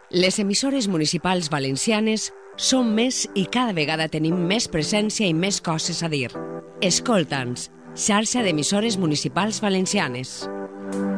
Les emissores municipals valencianes som més i cada vegada tenim més presència i més coses a dir. Escolta'ns, xarxa d'emissores municipals valencianes.